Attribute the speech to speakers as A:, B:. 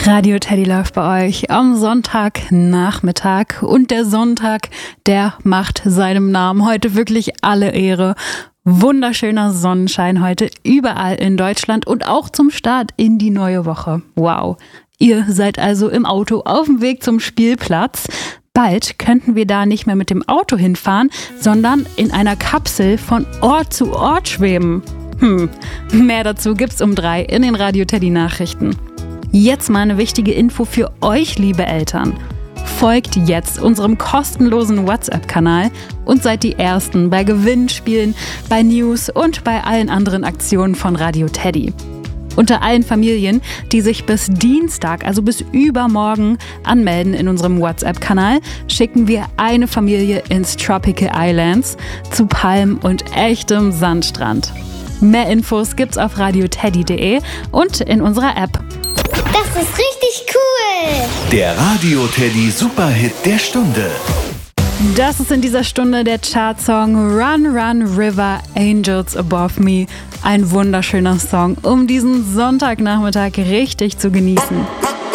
A: Radio Teddy läuft bei euch am Sonntagnachmittag und der Sonntag, der macht seinem Namen heute wirklich alle Ehre. Wunderschöner Sonnenschein heute überall in Deutschland und auch zum Start in die neue Woche. Wow, ihr seid also im Auto auf dem Weg zum Spielplatz. Bald könnten wir da nicht mehr mit dem Auto hinfahren, sondern in einer Kapsel von Ort zu Ort schweben. Mehr dazu gibt's um 3 in den Radio Teddy Nachrichten. Jetzt mal eine wichtige Info für euch, liebe Eltern. Folgt jetzt unserem kostenlosen WhatsApp-Kanal und seid die Ersten bei Gewinnspielen, bei News und bei allen anderen Aktionen von Radio Teddy. Unter allen Familien, die sich bis Dienstag, also bis übermorgen, anmelden in unserem WhatsApp-Kanal, schicken wir eine Familie ins Tropical Islands zu Palmen und echtem Sandstrand. Mehr Infos gibt's auf radioteddy.de und in unserer App.
B: Das ist richtig cool!
C: Der Radio Teddy Superhit der Stunde.
A: Das ist in dieser Stunde der Chartsong Run Run River Angels Above Me. Ein wunderschöner Song, um diesen Sonntagnachmittag richtig zu genießen.